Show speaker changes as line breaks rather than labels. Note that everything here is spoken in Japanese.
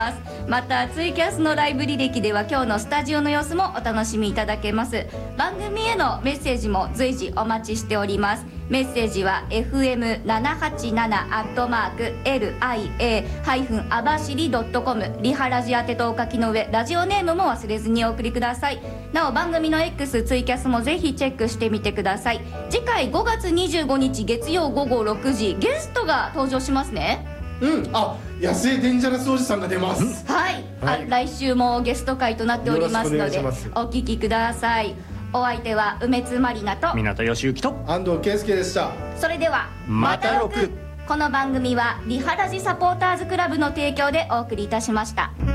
またツイキャスのライブ履歴では今日のスタジオの様子もお楽しみいただけます。番組へのメッセージも随時お待ちしております。メッセージは fm787@lia-abashiri.com リハラジ宛てとお書きの上、ラジオネームも忘れずにお送りください。なお番組の X ツイキャスもぜひチェックしてみてください。次回5月25日月曜午後6時ゲストが登場しますね。
野生デンジャラスおじさんが出ます。
はい、来週もゲスト会となっておりますのでお聞きください。お相手は梅津まりなと
港義之と
安藤圭介でした。
それでは
また6。
この番組はリハラジサポーターズクラブの提供でお送りいたしました。